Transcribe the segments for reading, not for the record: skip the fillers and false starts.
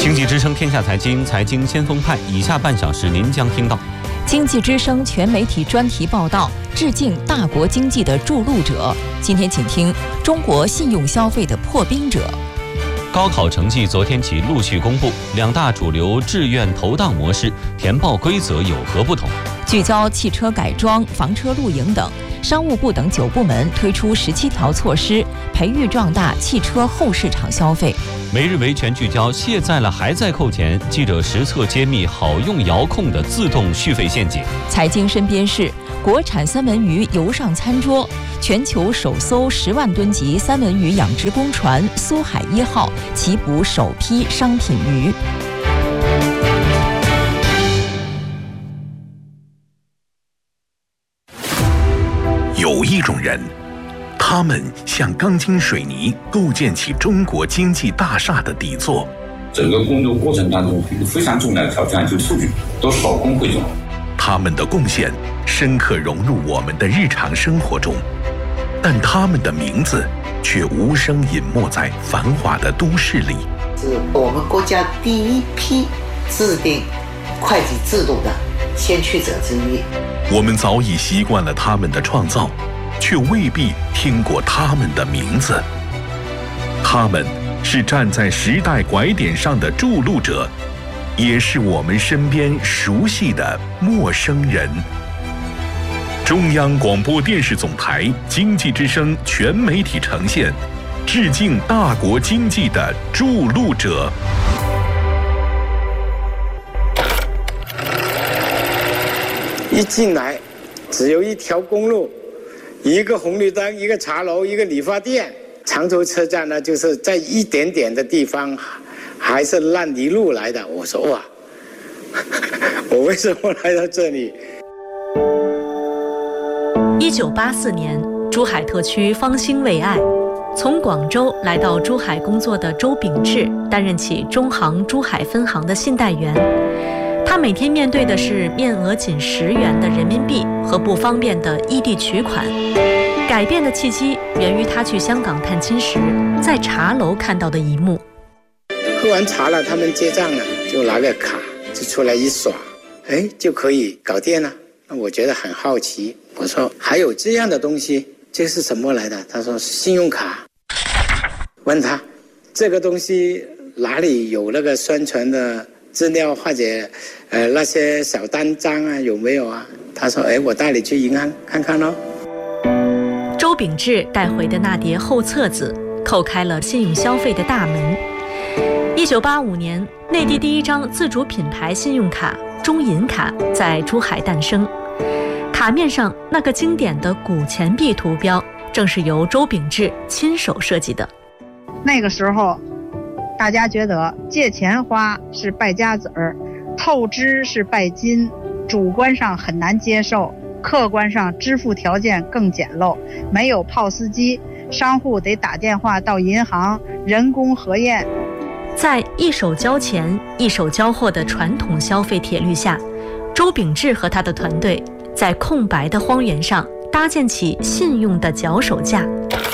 经济之声天下财经，财经先锋派，以下半小时您将听到： 经济之声全媒体专题报道，致敬大国经济的筑路者。今天请听中国信用消费的破冰者。 高考成绩昨天起陆续公布，两大主流志愿投档模式填报规则有何不同？ 聚焦汽车改装、房车露营等，商务部等9部门推出17条措施，培育壮大汽车后市场消费。 每日维权聚焦卸载了还在扣钱，记者实测揭秘好用遥控的自动续费陷阱。 财经身边事，国产三文鱼游上餐桌，全球首艘10万吨级三文鱼养殖工船苏海1号起捕首批商品鱼。 有一种人，他们像钢筋水泥构建起中国经济大厦的底座。 整个工作过程当中，一个非常重要的挑战就是数据都手工汇总。 他们的贡献深刻融入我们的日常生活中，但他们的名字却无声隐没在繁华的都市里。 是我们国家第一批制定会计制度的先驱者之一。 我们早已习惯了他们的创造，却未必听过他们的名字。他们是站在时代拐点上的筑路者，也是我们身边熟悉的陌生人。中央广播电视总台经济之声全媒体呈现，致敬大国经济的筑路者。 一进来只有一条公路，一个红绿灯，一个茶楼，一个理发店。常州车站呢，就是在一点点的地方还是烂泥路来的。我说哇，我为什么来到这里 ？1984年，珠海特区方兴未艾，从广州来到珠海工作的周秉志担任起中行珠海分行的信贷员。他每天面对的是面额仅10元的人民币和不方便的异地取款。改变的契机源于他去香港探亲时，在茶楼看到的一幕。 喝完茶了，他们结账了，就拿个卡就出来一刷，就可以搞定了。那我觉得很好奇，我说还有这样的东西，这是什么来的？他说是信用卡。问他这个东西哪里有那个宣传的资料或者那些小单张啊，有没有啊？他说我带你去银行看看咯。 周秉志带回的那叠厚册子叩开了信用消费的大门。1985年，内地第一张自主品牌信用卡中银卡在珠海诞生。卡面上那个经典的古钱币图标，正是由周秉志亲手设计的。 那个时候大家觉得借钱花是败家子儿，透支是拜金，主观上很难接受，客观上支付条件更简陋，没有POS机，商户得打电话到银行人工核验。 在一手交钱一手交货的传统消费铁律下，周秉志和他的团队在空白的荒原上搭建起信用的脚手架。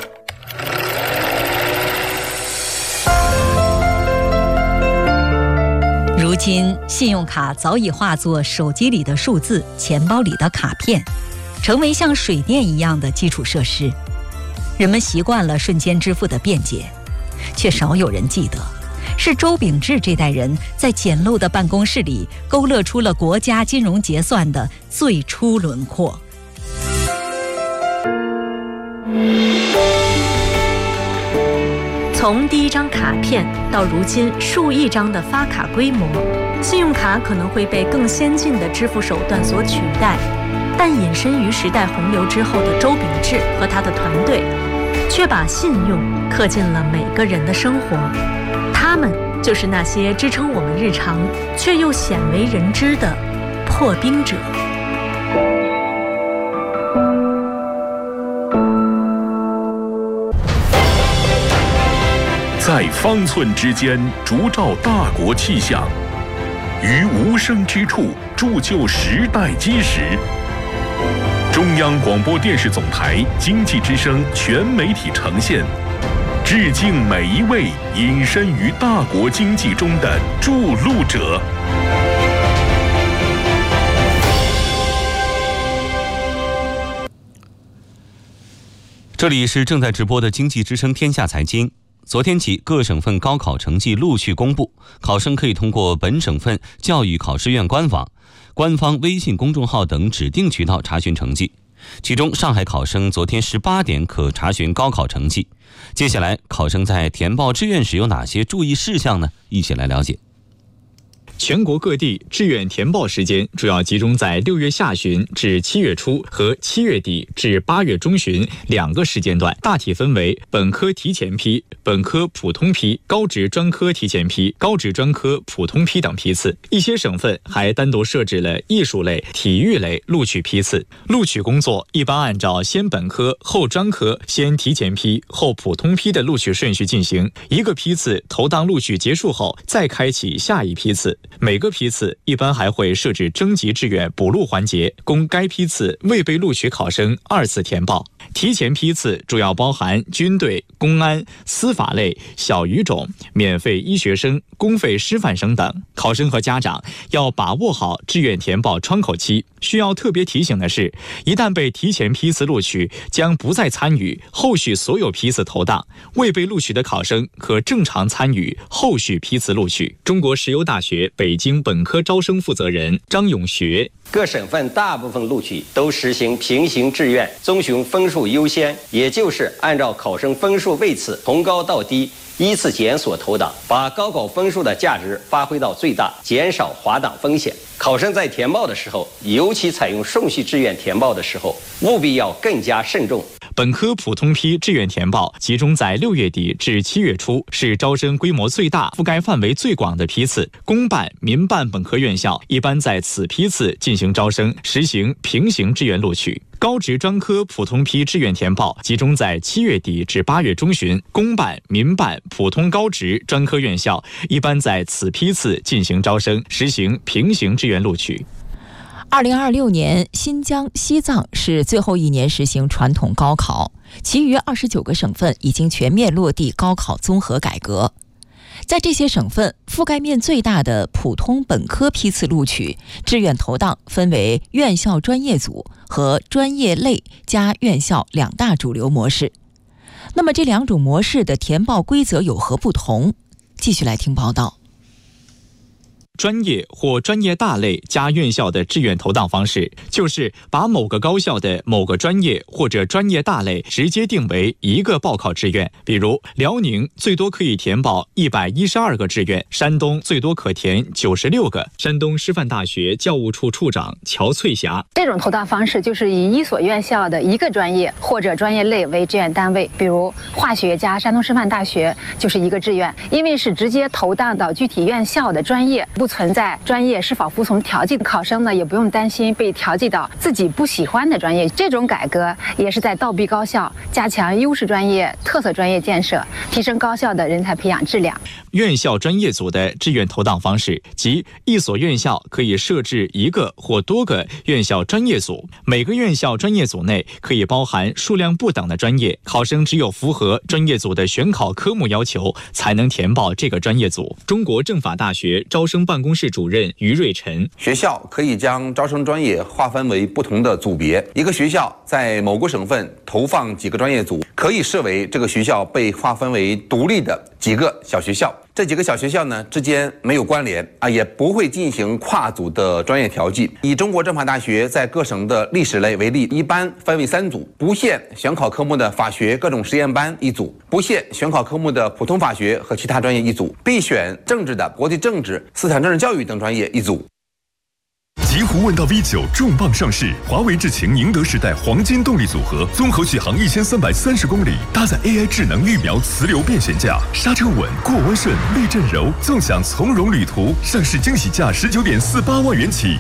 如今，信用卡早已化作手机里的数字、钱包里的卡片，成为像水电一样的基础设施。人们习惯了瞬间支付的便捷，却少有人记得，是周秉志这代人在简陋的办公室里勾勒出了国家金融结算的最初轮廓。 从第一张卡片到如今数亿张的发卡规模，信用卡可能会被更先进的支付手段所取代，但隐身于时代洪流之后的周秉志和他的团队，却把信用刻进了每个人的生活。他们就是那些支撑我们日常却又鲜为人知的破冰者。 在方寸之间烛照大国气象，于无声之处铸就时代基石。中央广播电视总台经济之声全媒体呈现， 致敬每一位隐身于大国经济中的筑路者。 这里是正在直播的经济之声天下财经。昨天起，各省份高考成绩陆续公布，考生可以通过本省份教育考试院官网、官方微信公众号等指定渠道查询成绩。其中，上海考生昨天18点可查询高考成绩。接下来，考生在填报志愿时有哪些注意事项呢？一起来了解。 全国各地志愿填报时间主要集中在6月下旬至7月初和7月底至8月中旬2个时间段，大体分为本科提前批、本科普通批、高职专科提前批、高职专科普通批等批次。一些省份还单独设置了艺术类、体育类录取批次。录取工作一般按照先本科后专科、先提前批后普通批的录取顺序进行，一个批次投档录取结束后再开启下一批次。每个批次一般还会设置征集志愿补录环节，供该批次未被录取考生2次填报。提前批次主要包含军队、公安、司法类、小语种、免费医学生、公费师范生等。考生和家长要把握好志愿填报窗口期。需要特别提醒的是，一旦被提前批次录取，将不再参与后续所有批次投档。未被录取的考生可正常参与后续批次录取。中国石油大学北京本科招生负责人张永学： 各省份大部分录取都实行平行志愿，遵循分数优先，也就是按照考生分数位次从高到低依次检索投档，把高考分数的价值发挥到最大，减少滑档风险。考生在填报的时候，尤其采用顺序志愿填报的时候，务必要更加慎重。 本科普通批志愿填报集中在6月底至7月初，是招生规模最大、覆盖范围最广的批次。公办、民办本科院校一般在此批次进行招生，实行平行志愿录取。高职专科普通批志愿填报集中在7月底至8月中旬，公办、民办、普通高职专科院校一般在此批次进行招生，实行平行志愿录取。 2026年，新疆、西藏是最后一年实行传统高考，其余29个省份已经全面落地高考综合改革。在这些省份，覆盖面最大的普通本科批次录取志愿投档分为院校专业组和专业类加院校2大主流模式。那么这2种模式的填报规则有何不同？继续来听报道。 专业或专业大类加院校的志愿投档方式，就是把某个高校的某个专业或者专业大类直接定为一个报考志愿。比如，辽宁最多可以填报112个志愿，山东最多可填96个。山东师范大学教务处处长乔翠霞： 这种投档方式就是以一所院校的一个专业或者专业类为志愿单位，比如化学加山东师范大学就是一个志愿，因为是直接投档到具体院校的专业，不存在专业是否服从调剂，考生呢也不用担心被调剂到自己不喜欢的专业。这种改革也是在倒逼高校，加强优势专业、特色专业建设，提升高校的人才培养质量。 院校专业组的志愿投档方式，即一所院校可以设置一个或多个院校专业组，每个院校专业组内可以包含数量不等的专业，考生只有符合专业组的选考科目要求，才能填报这个专业组。中国政法大学招生办公室主任于瑞晨： 学校可以将招生专业划分为不同的组别，一个学校在某个省份投放几个专业组，可以视为这个学校被划分为独立的几个小学校。这几个小学校呢之间没有关联也不会进行跨组的专业调剂。以中国政法大学在各省的历史类为例，一般分为3组：不限选考科目的法学各种实验班1组，不限选考科目的普通法学和其他专业1组，必选政治的国际政治、思想政治教育等专业1组。 极狐问道 V9 重磅上市，华为智擎宁德时代黄金动力组合，综合续航1330公里，搭载 AI 智能预瞄磁流变悬架，刹车稳，过弯顺，避震柔，纵享从容旅途。上市惊喜价19.48万元起。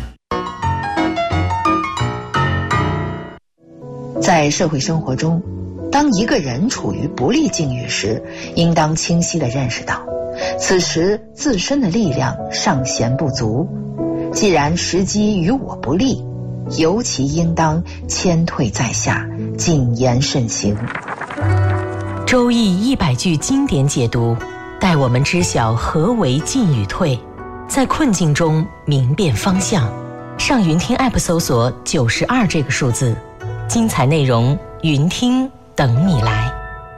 在社会生活中，当一个人处于不利境遇时，应当清晰地认识到，此时自身的力量尚显不足。既然时机与我不利，尤其应当谦退在下，谨言慎行。 周易100句经典解读，带我们知晓何为进与退，在困境中明辨方向。上云听 App 搜索92这个数字，精彩内容云听等你来。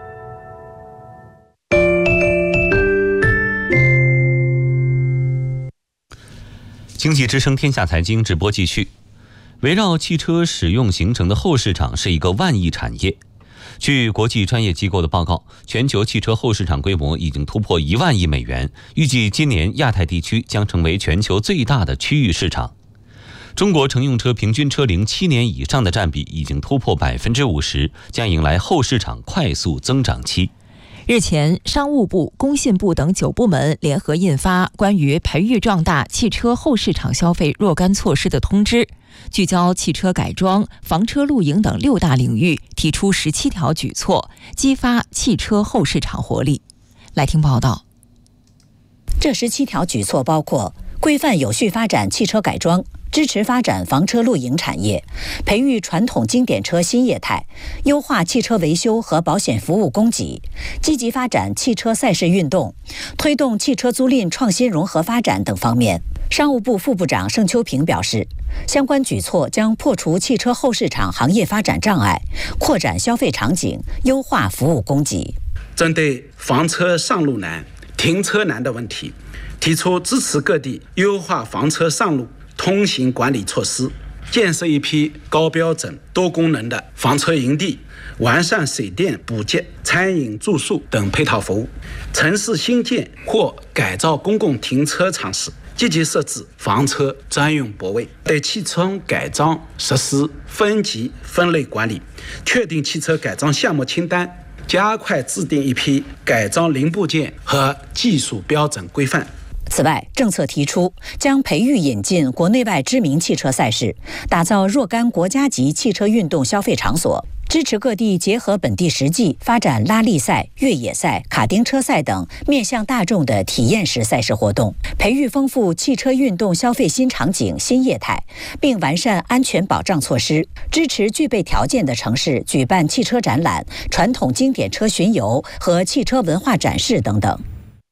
经济之声天下财经直播继续。围绕汽车使用形成的后市场是一个万亿产业。据国际专业机构的报告，全球汽车后市场规模已经突破1万亿美元，预计今年亚太地区将成为全球最大的区域市场。中国乘用车平均车龄7年以上的占比已经突破50%，将迎来后市场快速增长期。 日前，商务部、工信部等9部门联合印发关于培育壮大汽车后市场消费若干措施的通知，聚焦汽车改装、房车露营等6大领域，提出17条举措，激发汽车后市场活力。来听报道。 这17条举措包括规范有序发展汽车改装，支持发展房车露营产业，培育传统经典车新业态，优化汽车维修和保险服务供给，积极发展汽车赛事运动，推动汽车租赁创新融合发展等方面。商务部副部长盛秋平表示，相关举措将破除汽车后市场行业发展障碍，扩展消费场景，优化服务供给。 针对房车上路难、停车难的问题，提出支持各地优化房车上路通行管理措施，建设一批高标准、多功能的房车营地，完善水电、补给、餐饮、住宿等配套服务。城市新建或改造公共停车场时，积极设置房车专用泊位，对汽车改装实施分级分类管理，确定汽车改装项目清单，加快制定一批改装零部件和技术标准规范。 此外，政策提出将培育引进国内外知名汽车赛事，打造若干国家级汽车运动消费场所，支持各地结合本地实际，发展拉力赛、越野赛、卡丁车赛等面向大众的体验式赛事活动，培育丰富汽车运动消费新场景、新业态，并完善安全保障措施，支持具备条件的城市举办汽车展览、传统经典车巡游和汽车文化展示等等。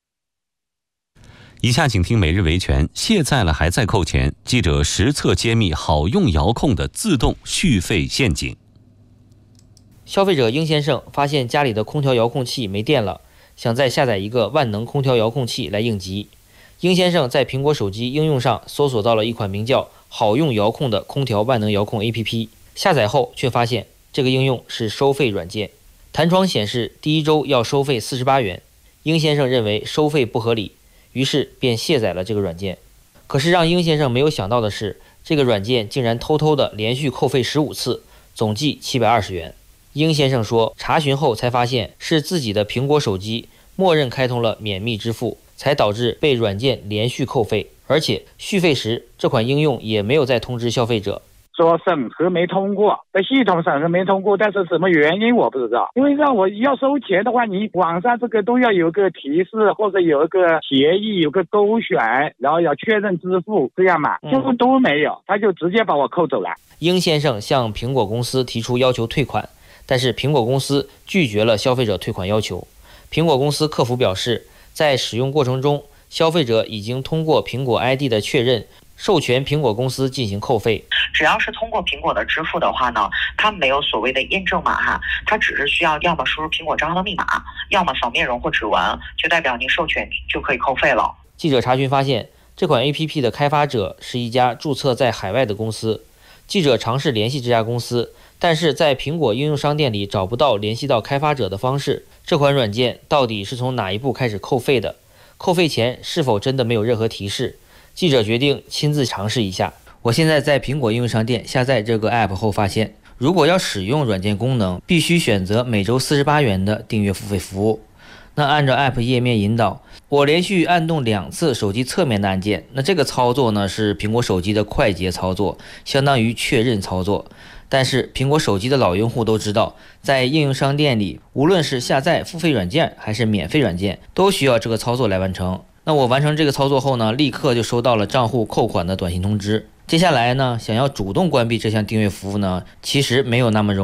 以下请听每日维权，卸载了还在扣钱，记者实测揭秘好用遥控的自动续费陷阱。 消费者英先生发现家里的空调遥控器没电了，想再下载一个万能空调遥控器来应急。英先生在苹果手机应用上搜索到了一款名叫好用遥控的空调万能遥控 APP， 下载后却发现这个应用是收费软件，弹窗显示第1周要收费48元。英先生认为收费不合理，于是便卸载了这个软件。可是让英先生没有想到的是，这个软件竟然偷偷的连续扣费15次，总计720元。英先生说，查询后才发现是自己的苹果手机默认开通了免密支付，才导致被软件连续扣费，而且续费时这款应用也没有再通知消费者。 说审核没通过，在系统审核没通过，但是什么原因我不知道。因为让我要收钱的话，你网上这个都要有个提示，或者有一个协议，有个勾选，然后要确认支付，这样嘛，这个都没有，他就直接把我扣走了。 英先生向苹果公司提出要求退款，但是苹果公司拒绝了消费者退款要求。苹果公司客服表示，在使用过程中，消费者已经通过苹果 ID 的确认，授权苹果公司进行扣费。 只要是通过苹果的支付的话呢，它没有所谓的验证码哈，它只是需要要么输入苹果账号的密码，要么扫面容或指纹，就代表您授权就可以扣费了。 记者查询发现，这款 APP 的开发者是一家注册在海外的公司。记者尝试联系这家公司，但是在苹果应用商店里找不到联系到开发者的方式。这款软件到底是从哪一步开始扣费的？扣费前是否真的没有任何提示？记者决定亲自尝试一下。我现在在苹果应用商店下载这个 App 后发现，如果要使用软件功能，必须选择每周48元的订阅付费服务。那按照 App 页面引导，我连续按动2次手机侧面的按键，那这个操作呢是苹果手机的快捷操作，相当于确认操作。但是苹果手机的老用户都知道，在应用商店里，无论是下载付费软件还是免费软件，都需要这个操作来完成。那我完成这个操作后呢，立刻就收到了账户扣款的短信通知。接下来呢，想要主动关闭这项订阅服务呢，其实没有那么容易。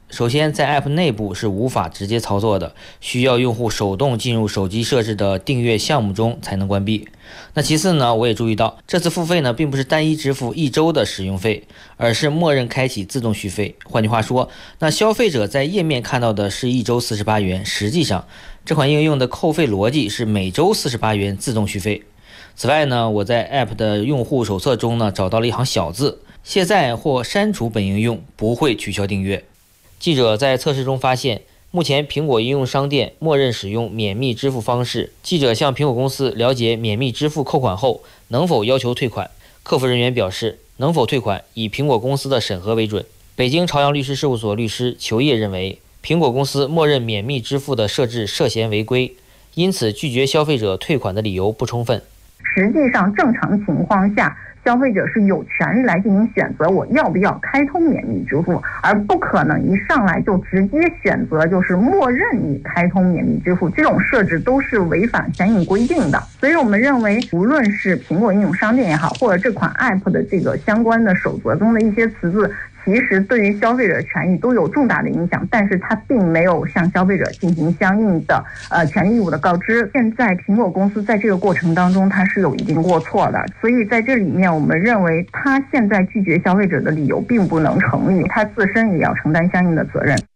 首先，在 App 内部是无法直接操作的，需要用户手动进入手机设置的订阅项目中才能关闭。那其次呢，我也注意到这次付费呢，并不是单一支付1周的使用费，而是默认开启自动续费。换句话说，那消费者在页面看到的是1周48元，实际上这款应用的扣费逻辑是每周48元自动续费。此外呢，我在 App 的用户手册中呢，找到了一行小字：卸载或删除本应用，不会取消订阅。记者在测试中发现，目前苹果应用商店默认使用免密支付方式。记者向苹果公司了解免密支付扣款后能否要求退款，客服人员表示，能否退款以苹果公司的审核为准。北京朝阳律师事务所律师裘烨认为，苹果公司默认免密支付的设置涉嫌违规，因此拒绝消费者退款的理由不充分。 实际上，正常情况下，消费者是有权利来进行选择，我要不要开通免密支付，而不可能一上来就直接选择就是默认你开通免密支付，这种设置都是违反相应规定的。所以我们认为，无论是苹果应用商店也好，或者这款 App 的这个相关的守则中的一些词字，其实对于消费者权益都有重大的影响，但是它并没有向消费者进行相应的权利义务的告知。现在苹果公司在这个过程当中，它是有一定过错的，所以在这里面我们认为它现在拒绝消费者的理由并不能成立，它自身也要承担相应的责任。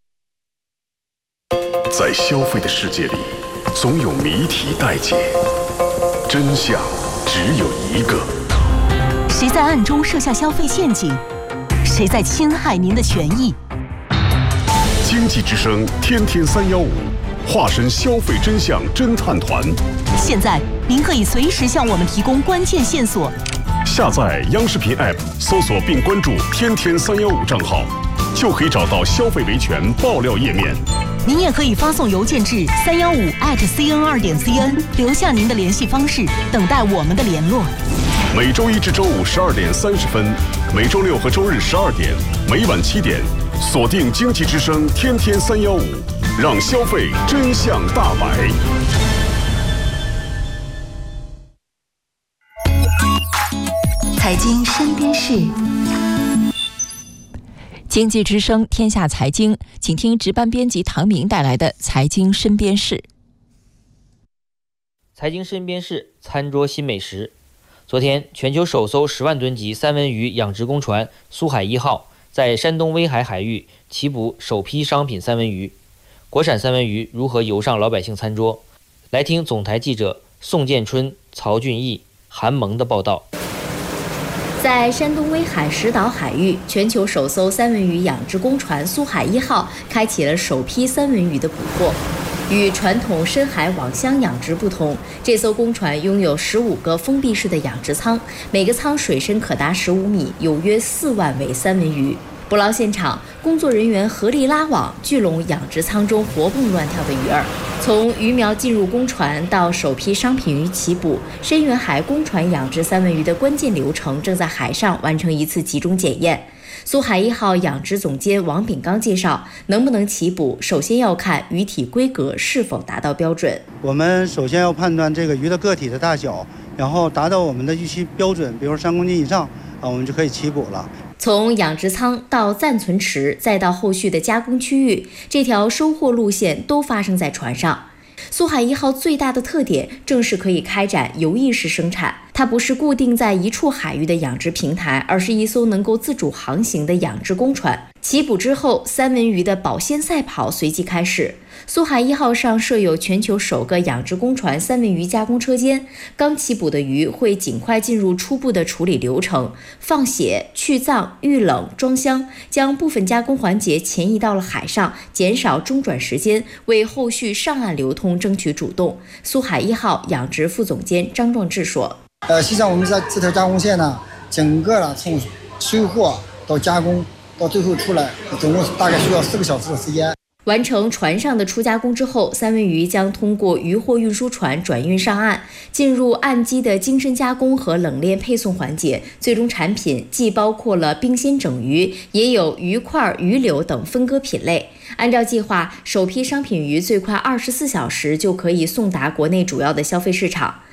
在消费的世界里，总有谜题待解，真相只有一个。 谁在暗中设下消费陷阱？谁在侵害您的权益？ 经济之声天天315，化身消费真相侦探团。 现在您可以随时向我们提供关键线索。 下载央视频 App， 搜索并关注天天315账号，就可以找到消费维权爆料页面。 您也可以发送邮件至315@cn2.cn， 留下您的联系方式，等待我们的联络。 每周一至周五12点30分，每周六和周日12点，每晚7点，锁定经济之声天天315，让消费真相大白。 财经身边事， 经济之声天下财经，请听值班编辑唐明带来的财经身边事。 财经身边事，餐桌新美食。昨天，全球首艘10万吨级三文鱼养殖工船“苏海1号”在山东威海海域起捕首批商品三文鱼。国产三文鱼如何游上老百姓餐桌？来听总台记者宋建春、曹俊义、韩萌的报道。 在山东威海石岛海域，全球首艘三文鱼养殖工船“苏海1号”开启了首批三文鱼的捕获。与传统深海网箱养殖不同，这艘工船拥有15个封闭式的养殖舱，每个舱水深可达15米，有约4万尾三文鱼。捕捞现场，工作人员合力拉网，聚拢养殖舱中活蹦乱跳的鱼儿。从鱼苗进入工船到首批商品鱼起捕，深远海工船养殖三文鱼的关键流程正在海上完成一次集中检验。苏海1号养殖总监王炳刚介绍，能不能起捕，首先要看鱼体规格是否达到标准。 我们首先要判断这个鱼的个体的大小，然后达到我们的预期标准，比如3公斤以上，我们就可以起捕了。 从养殖舱到暂存池，再到后续的加工区域，这条收获路线都发生在船上。苏海1号最大的特点正是可以开展游弋式生产，它不是固定在一处海域的养殖平台，而是一艘能够自主航行的养殖工船。起捕之后，三文鱼的保鲜赛跑随即开始。苏海1号上设有全球首个养殖工船三文鱼加工车间，刚起捕的鱼会尽快进入初步的处理流程，放血、去脏、预冷、装箱，将部分加工环节前移到了海上，减少中转时间，为后续上岸流通争取主动。苏海1号养殖副总监张壮志说： 实际上我们在这条加工线呢，整个从收获到加工到最后出来，总共大概需要4个小时的时间。 完成船上的初加工之后，三文鱼将通过渔货运输船转运上岸，进入岸基的精深加工和冷链配送环节。最终产品既包括了冰鲜整鱼，也有鱼块、鱼柳等分割品类。按照计划，首批商品鱼最快24小时就可以送达国内主要的消费市场。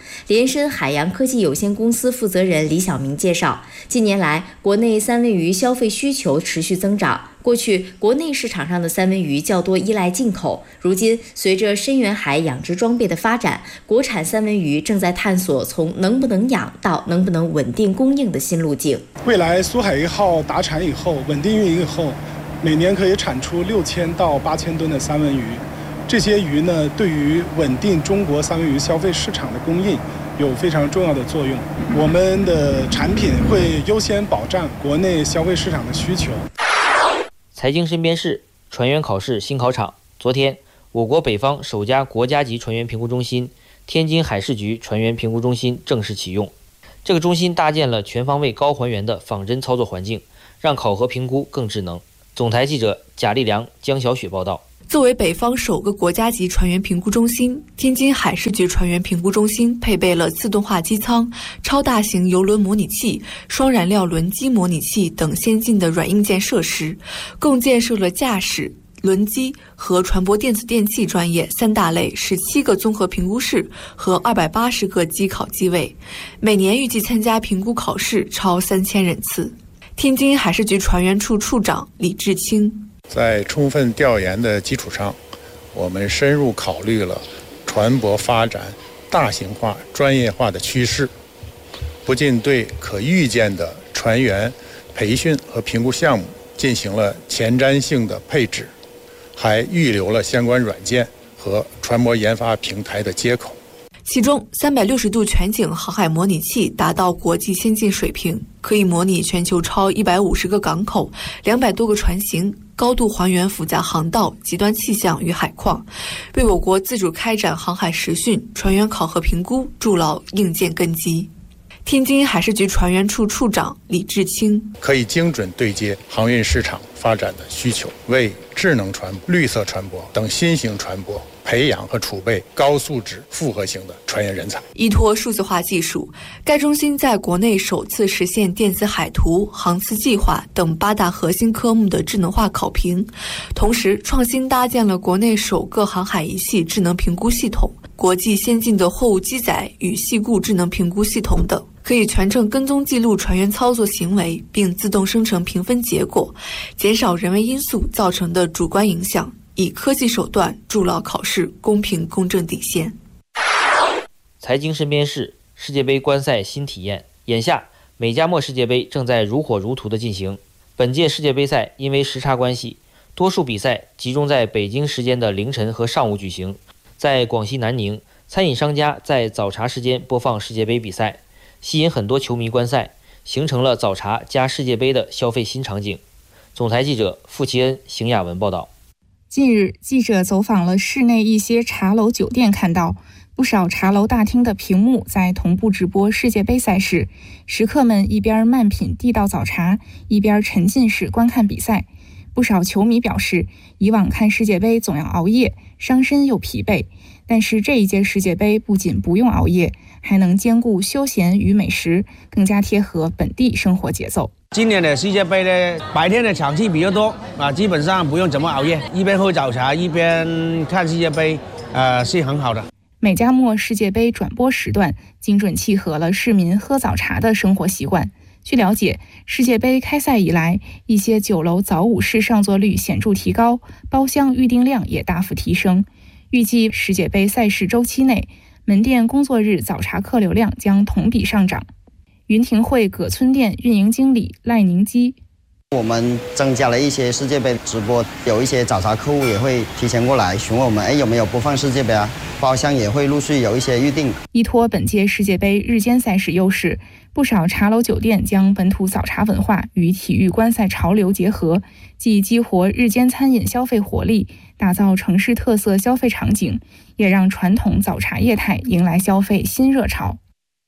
联深海洋科技有限公司负责人李晓明介绍，近年来国内三文鱼消费需求持续增长。过去国内市场上的三文鱼较多依赖进口，如今随着深远海养殖装备的发展，国产三文鱼正在探索从能不能养到能不能稳定供应的新路径。 未来苏海1号达产以后，稳定运营以后，每年可以产出6000到8000吨的三文鱼。这些鱼呢，对于稳定中国三文鱼消费市场的供应有非常重要的作用。我们的产品会优先保障国内消费市场的需求。 财经身边事，船员考试新考场。昨天，我国北方首家国家级船员评估中心——天津海事局船员评估中心正式启用。这个中心搭建了全方位高还原的仿真操作环境，让考核评估更智能。总台记者贾立良、江小雪报道。 作为北方首个国家级船员评估中心，天津海事局船员评估中心配备了自动化机舱、超大型邮轮模拟器、双燃料轮机模拟器等先进的软硬件设施，共建设了驾驶、轮机和船舶电子电器专业3大类17个综合评估室和280个机考机位，每年预计参加评估考试超3000人次。天津海事局船员处处长李志清。 在充分调研的基础上，我们深入考虑了船舶发展大型化、专业化的趋势，不仅对可预见的船员培训和评估项目进行了前瞻性的配置，还预留了相关软件和船舶研发平台的接口。 其中360度全景航海模拟器达到国际先进水平，可以模拟全球超150个港口、200多个船型，高度还原复杂航道、极端气象与海况，为我国自主开展航海实训、船员考核评估筑牢硬件根基。天津海事局船员处处长李志清： 可以精准对接航运市场发展的需求，为智能船舶、绿色船舶等新型船舶培养和储备高素质复合型的船员人才。 依托数字化技术，该中心在国内首次实现电子海图、航次计划等8大核心科目的智能化考评，同时创新搭建了国内首个航海仪器智能评估系统、国际先进的货物机载与系固智能评估系统等，可以全程跟踪记录船员操作行为，并自动生成评分结果，减少人为因素造成的主观影响，以科技手段筑牢考试公平公正底线。 财经身边事，世界杯观赛新体验。眼下，美加墨世界杯正在如火如荼的进行。本届世界杯赛因为时差关系，多数比赛集中在北京时间的凌晨和上午举行。在广西南宁，餐饮商家在早茶时间播放世界杯比赛，吸引很多球迷观赛，形成了早茶加世界杯的消费新场景。总台记者付其恩、邢雅文报道。 近日，记者走访了市内一些茶楼酒店，看到不少茶楼大厅的屏幕在同步直播世界杯赛事，食客们一边慢品地道早茶，一边沉浸式观看比赛。不少球迷表示，以往看世界杯总要熬夜，伤身又疲惫，但是这一届世界杯不仅不用熬夜，还能兼顾休闲与美食，更加贴合本地生活节奏。 今年的世界杯呢，白天的场次比较多啊，基本上不用怎么熬夜，一边喝早茶一边看世界杯，是很好的。 美加墨世界杯转播时段精准契合了市民喝早茶的生活习惯。据了解，世界杯开赛以来，一些酒楼早午市上座率显著提高，包厢预订量也大幅提升。预计世界杯赛事周期内，门店工作日早茶客流量将同比上涨。云庭汇葛村店运营经理赖宁基： 我们增加了一些世界杯直播，有一些早茶客户也会提前过来询问我们，有没有播放世界杯啊？包厢也会陆续有一些预定。 依托本届世界杯日间赛事优势，不少茶楼酒店将本土早茶文化与体育观赛潮流结合，既激活日间餐饮消费活力，打造城市特色消费场景，也让传统早茶业态迎来消费新热潮。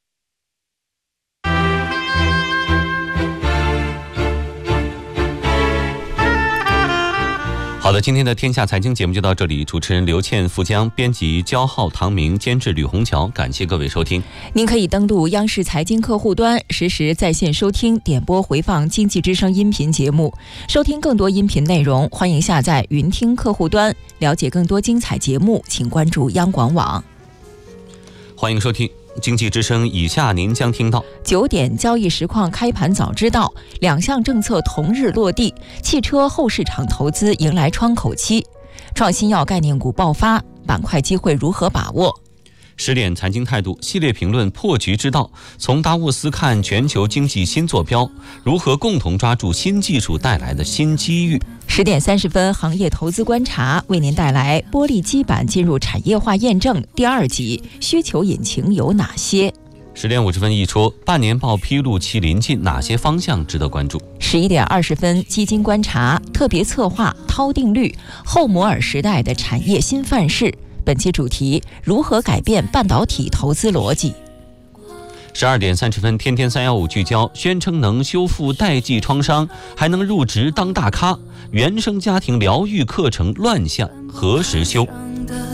好的，今天的天下财经节目就到这里，主持人刘倩、付江，编辑焦浩、唐明，监制吕红桥，感谢各位收听。 您可以登录央视财经客户端，实时在线收听、点播回放经济之声音频节目，收听更多音频内容，欢迎下载云听客户端。了解更多精彩节目，请关注央广网。 欢迎收听经济之声以下您将听到 ：9点交易实况开盘早知道，2项政策同日落地，汽车后市场投资迎来窗口期，创新药概念股爆发，板块机会如何把握 ？10点财经态度系列评论破局之道，从达沃斯看全球经济新坐标，如何共同抓住新技术带来的新机遇 ？10点30分行业投资观察为您带来玻璃基板进入产业化验证第2集，需求引擎有哪些 ？10点50分一出，半年报披露期临近，哪些方向值得关注 ？11点20分基金观察特别策划涛定律，后摩尔时代的产业新范式。本期主题：如何改变半导体投资逻辑 ？12点30分，天天315聚焦，宣称能修复代际创伤，还能入职当大咖，原生家庭疗愈课程乱象何时修？